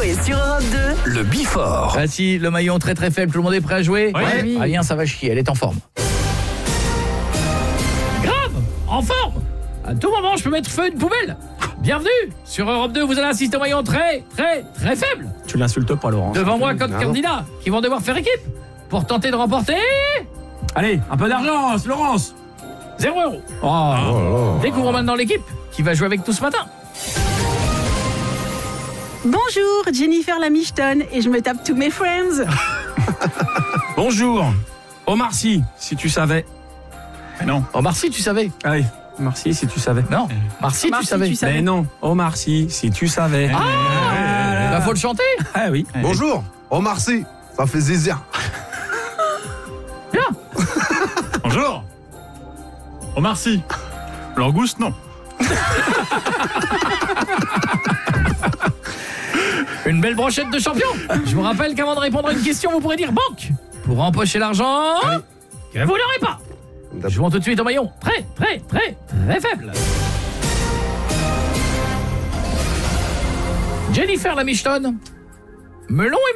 jouer sur Europe 2. Le Bifort. Voici le maillon très très faible, tout le monde est prêt à jouer? Oui. Alien, ça va chier, elle est en forme. Grave, en forme. À tout moment, je peux mettre feu à une poubelle. Bienvenue sur Europe 2, vous allez assister au maillon très très très faible. Tu l'insultes pas, Laurent. Devant moi, comme candidats qui vont devoir faire équipe pour tenter de remporter Allez, un peu d'argent, Laurence. 0 €. Oh. Découvrons maintenant l'équipe qui va jouer avec tout ce matin. Bonjour, Jennifer Lamiston et je me tape tous mes friends. Bonjour. Omar Sy, si tu savais. Mais non. Omar Sy, tu savais? Allez, Omar Sy, si tu savais. Non, Omar Sy, tu savais? Mais non, Omar Sy, si tu savais. Bah faut le chanter. Ah oui. Bonjour, Omar Sy, ça fait zizir. Bien. Bonjour. Omar Sy. Langouste, non. Une belle brochette de champion. Je vous rappelle qu'avant de répondre à une question, vous pourrez dire banque pour empocher l'argent que vous n'aurez pas. Jouons tout de suite au maillon très très très très faible. Jennifer Lamiston, melon et